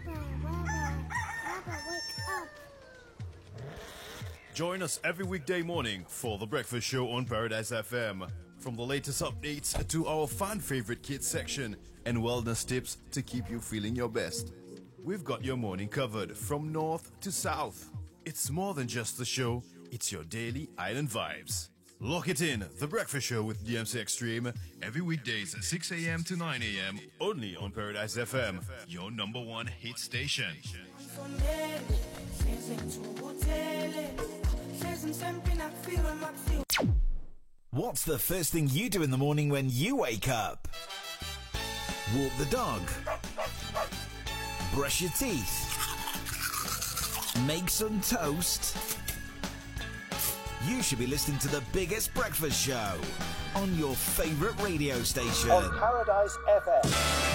wake up. Join us every weekday morning for The Breakfast Show on Paradise FM. From the latest updates to our fan favorite kids section and wellness tips to keep you feeling your best. We've got your morning covered from north to south. It's more than just the show, it's your daily island vibes. Lock it in, The Breakfast Show with DMC Extreme, every weekdays at 6 a.m. to 9 a.m. only on Paradise FM, your number one hit station. What's the first thing you do in the morning when you wake up? Walk the dog. Brush your teeth. Make some toast. You should be listening to the biggest breakfast show on your favourite radio station. On Paradise FM.